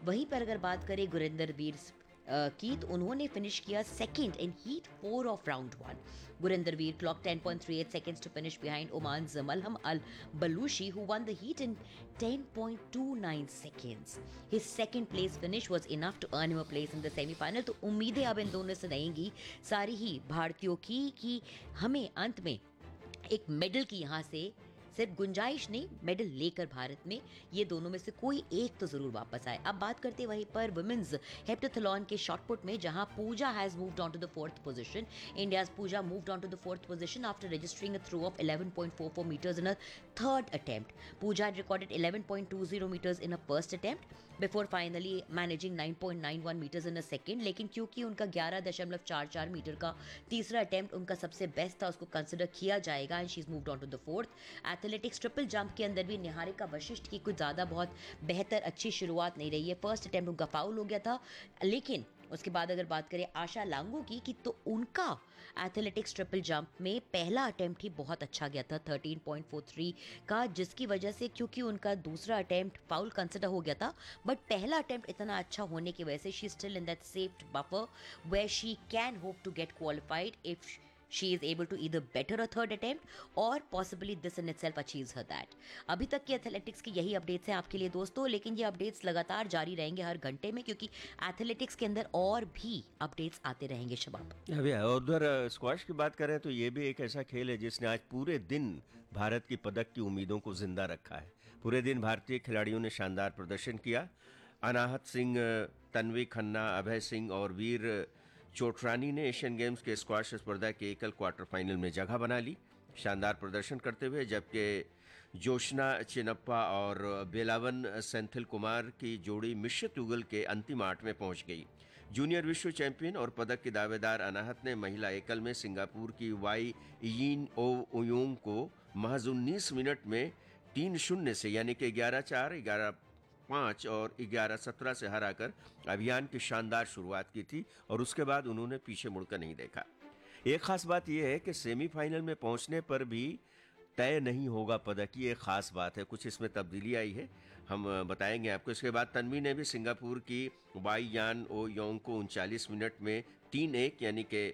वहीं पर अगर बात करें गुरिंदर वीर की, तो उन्होंने फिनिश किया second in heat 4 of round 1. Gurinder Veer clocked 10.38 seconds to finish behind Oman Zamalham Al Balushi, who won the heat in 10.29 seconds. His second place finish was enough to earn him a place in the semi-final. तो उम्मीदें अब इन दोनों से रहेंगी सारी ही भारतीयों की कि हमें अंत में एक मेडल की यहाँ से सिर्फ गुंजाइश नहीं, मेडल लेकर भारत में ये दोनों में से कोई एक तो जरूर वापस आए. अब बात करते हैं वहीं पर वुमेन्स हेप्टाथलॉन के शॉटपुट में, जहां पूजा has moved on to the 4th position. India's Puja moved on to the 4th position after registering a throw of 11.44 meters in a third attempt. Pooja had recorded 11.20 meters in a first attempt before finally managing 9.91 meters in a second. लेकिन क्योंकि उनका 11.44 metre का तीसरा attempt उनका सबसे best था, उसको consider किया जाएगा and she is moved on to the 4th. Athletics triple jump के अंदर भी निहारिका वशिष्ठ की कुछ ज़्यादा बहुत बेहतर अच्छी शुरुआत नहीं रही है. फर्स्ट अटेम्प्ट उनका फाउल हो गया था, लेकिन उसके बाद अगर बात करें आशा लांगू की तो उनका एथलेटिक्स ट्रिपल जंप में पहला अटेम्प्ट ही बहुत अच्छा गया था 13.43 का, जिसकी वजह से क्योंकि उनका दूसरा अटेम्प्ट फाउल कंसिडर हो गया था, बट पहला अटेम्प्ट इतना अच्छा होने की वजह से she still in that सेफ्ड buffer where she can hope to get qualified if she is able to either better a third attempt or possibly this in itself achieves her that. अभी तक की athletics की यही updates हैं आपके लिए दोस्तों, लेकिन ये अपडेट्स लगातार जारी रहेंगे हर घंटे में, क्योंकि एथलेटिक्स के अंदर और भी अपडेट्स आते रहेंगे. शबाब, अभी उधर स्क्वैश की बात करें तो ये भी एक ऐसा खेल है जिसने आज पूरे दिन भारत की पदक की उम्मीदों को जिंदा रखा है. पूरे दिन भारतीय खिलाड़ियों ने शानदार प्रदर्शन किया. अनाहत सिंह, तन्वी खन्ना, अभय सिंह और वीर चोटरानी ने एशियन गेम्स के स्क्वाश स्पर्धा के एकल क्वार्टर फाइनल में जगह बना ली शानदार प्रदर्शन करते हुए, जबकि जोशना चिनप्पा और बेलावन सेंथिल कुमार की जोड़ी मिश्रित युगल के अंतिम 8 में पहुंच गई. जूनियर विश्व चैंपियन और पदक की दावेदार अनाहत ने महिला एकल में सिंगापुर की वाई यीन ओ उयोंग को महज 19 मिनट में 3-0 से यानी कि 11-4, 11-5 और 11-17 से हराकर अभियान की शानदार शुरुआत की थी और उसके बाद उन्होंने पीछे मुड़कर नहीं देखा. एक खास बात यह है कि सेमीफाइनल में पहुंचने पर भी तय नहीं होगा पदक, की एक खास बात है. कुछ इसमें तब्दीली आई है, हम बताएंगे आपको. इसके बाद तन्वी ने भी सिंगापुर की वाई यान ओ योंग को 39 मिनट में 3-1 यानी कि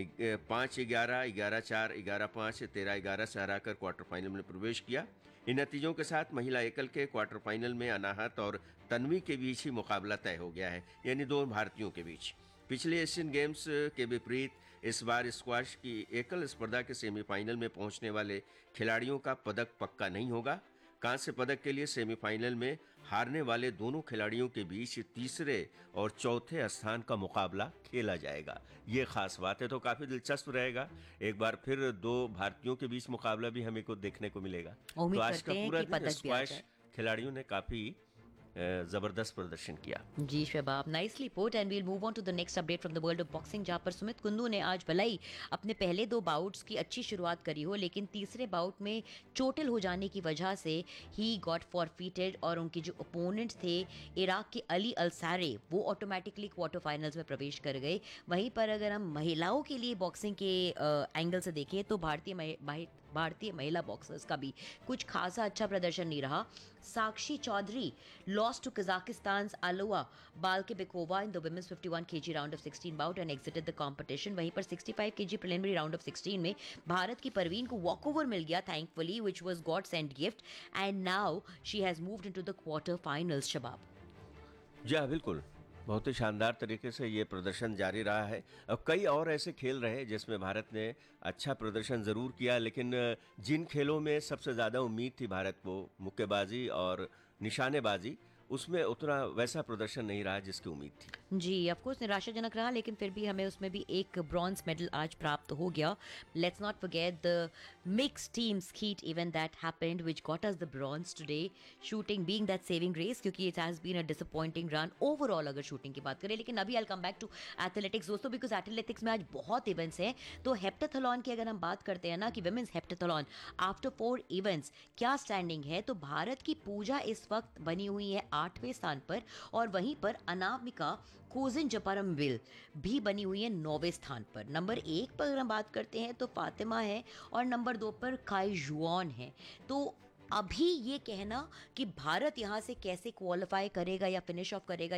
5-11, 11-4, 11-5, 13-11 से हराकर क्वार्टर फाइनल में प्रवेश किया. इन नतीजों के साथ महिला एकल के क्वार्टर फाइनल में अनाहत और तन्वी के बीच ही मुकाबला तय हो गया है, यानी दो भारतीयों के बीच. पिछले एशियन गेम्स के विपरीत इस बार स्क्वाश की एकल स्पर्धा के सेमीफाइनल में पहुंचने वाले खिलाड़ियों का पदक पक्का नहीं होगा. कांस्य पदक के लिए सेमीफाइनल में हारने वाले दोनों खिलाड़ियों के बीच तीसरे और चौथे स्थान का मुकाबला खेला जाएगा. ये खास बात है, तो काफी दिलचस्प रहेगा. एक बार फिर दो भारतीयों के बीच मुकाबला भी हमें को देखने को मिलेगा. तो आज का पूरा दिन स्क्वाश खिलाड़ियों ने काफी जबरदस्त प्रदर्शन किया. जी शबाब, nicely put. And we'll move on to the next update from the world of boxing, जहां पर सुमित कुंडू ने आज भले ही अपने पहले 2 बाउट्स की अच्छी शुरुआत करी हो, लेकिन तीसरे बाउट में चोटिल हो जाने की वजह से ही गॉट फॉरफीटेड और उनके जो ओपोनेंट थे इराक के अली अलसारे, वो ऑटोमेटिकली क्वार्टर फाइनल्स में प्रवेश कर गए. वहीं पर अगर हम महिलाओं के लिए बॉक्सिंग के एंगल से देखें तो भारतीय महिला बॉक्सर्स का भी कुछ खासा अच्छा प्रदर्शन नहीं रहा. साक्षी Chaudhary lost to Kazakhstan's Alua Balkibekova in the women's 51 kg round of 16 bout and exited the competition. वहीं पर 65 kg preliminary round of 16 में भारत की परवीन को वॉकओवर मिल गया thankfully, which was God sent gift, and now she has moved into the quarter finals. शबाब, जी हाँ, बिल्कुल बहुत ही शानदार तरीके से ये प्रदर्शन जारी रहा है. अब कई और ऐसे खेल रहे जिसमें भारत ने अच्छा प्रदर्शन ज़रूर किया, लेकिन जिन खेलों में सबसे ज़्यादा उम्मीद थी भारत को, मुक्केबाजी और निशानेबाजी, उसमें उतना वैसा प्रदर्शन नहीं रहा जिसकी उम्मीद थी. जी ऑफकोर्स निराशाजनक रहा, लेकिन फिर भी हमें उसमें भी एक ब्रॉन्ज मेडल आज प्राप्त हो गया. Let's not forget the mix team skeet event that happened which got us the bronze today. Shooting being that saving grace, क्योंकि it has been a disappointing run overall अगर शूटिंग की बात करें. लेकिन अभी आई कम बैक टू एथलेटिक्स दोस्तों, because athletics में आज बहुत इवेंट्स हैं. तो हेप्टाथलॉन की अगर हम बात करते हैं ना कि विमेंस हेप्टाथलॉन आफ्टर 4 इवेंट्स क्या स्टैंडिंग है, तो भारत की पूजा इस वक्त बनी हुई है 8वें स्थान पर, और वहीं पर अनामिका कोजिन जपारमविल भी बनी हुई है 9वें स्थान पर. नंबर 1 पर अगर हम बात करते हैं तो फातिमा है और नंबर 2 पर काई जुआन है. तो अभी ये कहना कि भारत यहाँ से कैसे क्वालिफाई करेगा या फिनिश ऑफ करेगा